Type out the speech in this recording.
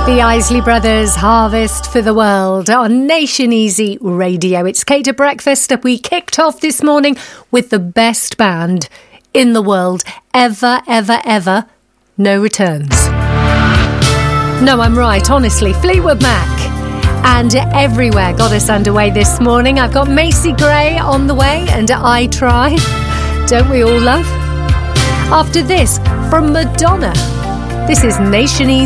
The Isley Brothers, Harvest for the World on Nation Easy Radio. It's Kate at Breakfast. We kicked off this morning with the best band in the world. Ever. No returns. No, I'm right, honestly. Fleetwood Mac and Everywhere got us underway this morning. I've got Macy Gray on the way and I Try. Don't we all love? After this, from Madonna, this is Nation Easy.